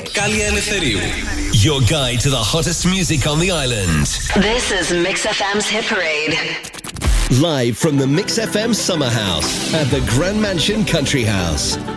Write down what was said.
Κάλια Ελευθερίου. Your guide to the hottest music on the island. This is Mix FM's Hit Parade. Live from the Mix FM Summer House at the Grand Mansion Country House.